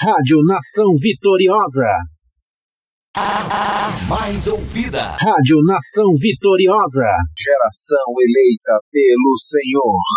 Rádio Nação Vitoriosa. Mais ouvida. Rádio Nação Vitoriosa. Geração eleita pelo Senhor.